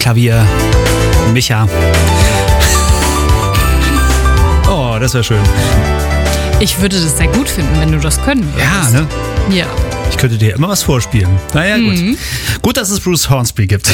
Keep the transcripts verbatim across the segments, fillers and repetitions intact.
Klavier. Micha. Oh, das wäre schön. Ich würde das sehr gut finden, wenn du das können würdest. Ja, ne? Ja. Ich könnte dir immer was vorspielen. Naja, gut. Mhm. Gut, dass es Bruce Hornsby gibt.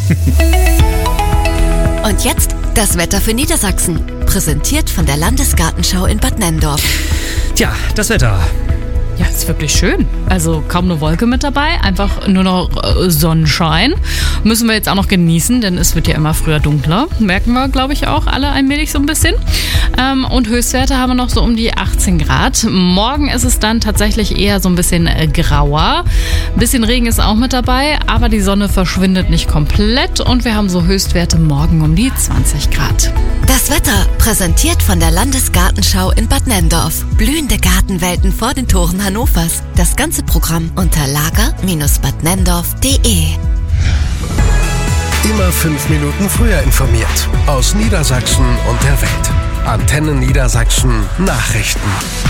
Und jetzt das Wetter für Niedersachsen. Präsentiert von der Landesgartenschau in Bad Nenndorf. Tja, das Wetter. Ja, ist wirklich schön. Also kaum eine Wolke mit dabei, einfach nur noch äh, Sonnenschein. Müssen wir jetzt auch noch genießen, denn es wird ja immer früher dunkler. Merken wir, glaube ich, auch alle allmählich so ein bisschen. Ähm, und Höchstwerte haben wir noch so um die achtzehn Grad. Morgen ist es dann tatsächlich eher so ein bisschen äh, grauer. Ein bisschen Regen ist auch mit dabei, aber die Sonne verschwindet nicht komplett und wir haben so Höchstwerte morgen um die zwanzig Grad. Das Wetter präsentiert von der Landesgartenschau in Bad Nenndorf. Blühende Gartenwelten vor den Toren Hannovers. Das ganze Programm unter lager Bindestrich bad nenndorf punkt de. Immer fünf Minuten früher informiert. Aus Niedersachsen und der Welt. Antenne Niedersachsen Nachrichten.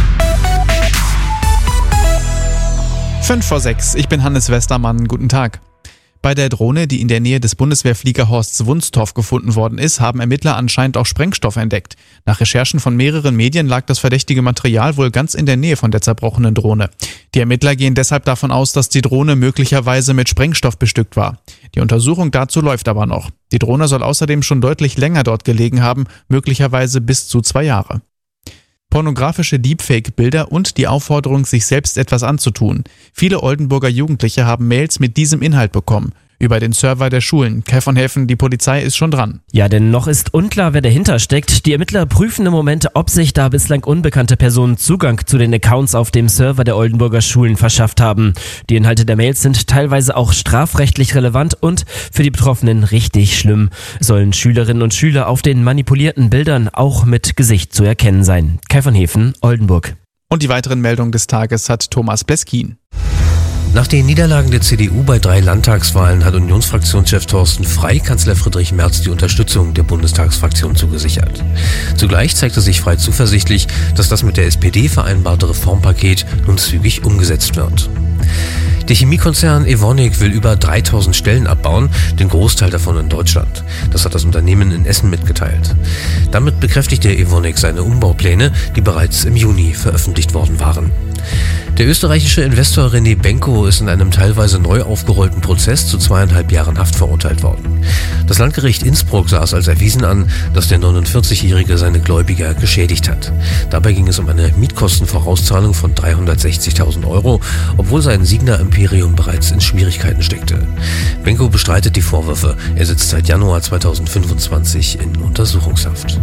Fünf vor sechs. Ich bin Hannes Westermann. Guten Tag. Bei der Drohne, die in der Nähe des Bundeswehrfliegerhorsts Wunstorf gefunden worden ist, haben Ermittler anscheinend auch Sprengstoff entdeckt. Nach Recherchen von mehreren Medien lag das verdächtige Material wohl ganz in der Nähe von der zerbrochenen Drohne. Die Ermittler gehen deshalb davon aus, dass die Drohne möglicherweise mit Sprengstoff bestückt war. Die Untersuchung dazu läuft aber noch. Die Drohne soll außerdem schon deutlich länger dort gelegen haben, möglicherweise bis zu zwei Jahre. Pornografische Deepfake-Bilder und die Aufforderung, sich selbst etwas anzutun. Viele Oldenburger Jugendliche haben Mails mit diesem Inhalt bekommen. Über den Server der Schulen. Kai von Helfen, die Polizei ist schon dran. Ja, denn noch ist unklar, wer dahinter steckt. Die Ermittler prüfen im Moment, ob sich da bislang unbekannte Personen Zugang zu den Accounts auf dem Server der Oldenburger Schulen verschafft haben. Die Inhalte der Mails sind teilweise auch strafrechtlich relevant und für die Betroffenen richtig schlimm. Sollen Schülerinnen und Schüler auf den manipulierten Bildern auch mit Gesicht zu erkennen sein. Kai von Helfen, Oldenburg. Und die weiteren Meldungen des Tages hat Thomas Pleskin. Nach den Niederlagen der C D U bei drei Landtagswahlen hat Unionsfraktionschef Thorsten Frey Kanzler Friedrich Merz die Unterstützung der Bundestagsfraktion zugesichert. Zugleich zeigte sich Frey zuversichtlich, dass das mit der S P D vereinbarte Reformpaket nun zügig umgesetzt wird. Der Chemiekonzern Evonik will über dreitausend Stellen abbauen, den Großteil davon in Deutschland. Das hat das Unternehmen in Essen mitgeteilt. Damit bekräftigte Evonik seine Umbaupläne, die bereits im Juni veröffentlicht worden waren. Der österreichische Investor René Benko ist in einem teilweise neu aufgerollten Prozess zu zweieinhalb Jahren Haft verurteilt worden. Das Landgericht Innsbruck sah es als erwiesen an, dass der neunundvierzigjährige seine Gläubiger geschädigt hat. Dabei ging es um eine Mietkostenvorauszahlung von dreihundertsechzigtausend Euro, obwohl sein Signa-Imperium bereits in Schwierigkeiten steckte. Benko bestreitet die Vorwürfe. Er sitzt seit Januar zweitausendfünfundzwanzig in Untersuchungshaft.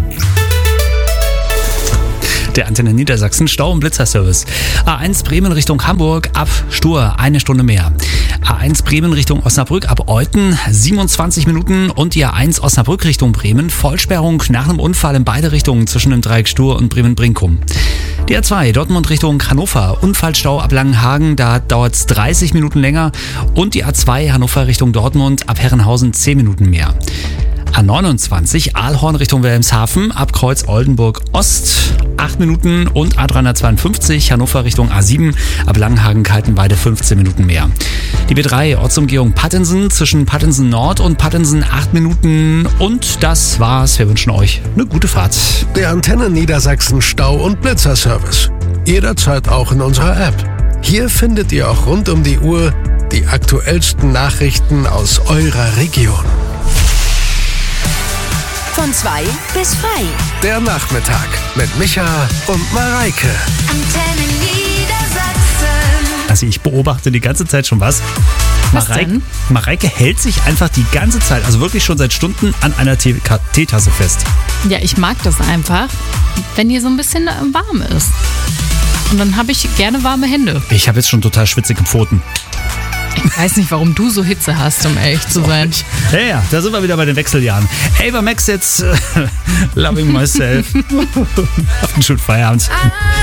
Der Antenne Niedersachsen Stau- und Blitzerservice. A eins Bremen Richtung Hamburg ab Stur, eine Stunde mehr. A eins Bremen Richtung Osnabrück ab Euthen, siebenundzwanzig Minuten. Und die A eins Osnabrück Richtung Bremen, Vollsperrung nach einem Unfall in beide Richtungen zwischen dem Dreieck Stur und Bremen-Brinkum. Die A zwei Dortmund Richtung Hannover, Unfallstau ab Langenhagen, da dauert es dreißig Minuten länger. Und die A zwei Hannover Richtung Dortmund ab Herrenhausen zehn Minuten mehr. A neunundzwanzig Aalhorn Richtung Wilhelmshaven ab Kreuz Oldenburg Ost acht Minuten und A dreihundertzweiundfünfzig Hannover Richtung A sieben ab Langenhagen-Kaltenweide fünfzehn Minuten mehr. Die B drei Ortsumgehung Pattensen zwischen Pattensen Nord und Pattensen acht Minuten und das war's. Wir wünschen euch eine gute Fahrt. Der Antenne Niedersachsen Stau- und Blitzerservice. Jederzeit auch in unserer App. Hier findet ihr auch rund um die Uhr die aktuellsten Nachrichten aus eurer Region. Von zwei bis frei. Der Nachmittag mit Micha und Mareike. Antenne Niedersachsen. Also ich beobachte die ganze Zeit schon was. Was Mareike, denn? Mareike hält sich einfach die ganze Zeit, also wirklich schon seit Stunden, an einer Tee- Teetasse fest. Ja, ich mag das einfach, wenn hier so ein bisschen warm ist. Und dann habe ich gerne warme Hände. Ich habe jetzt schon total schwitzige Pfoten. Ich weiß nicht, warum du so Hitze hast, um ehrlich zu sein. Ja, ja, da sind wir wieder bei den Wechseljahren. Ava Max jetzt, äh, Loving Myself. Auf den schönen Feierabend.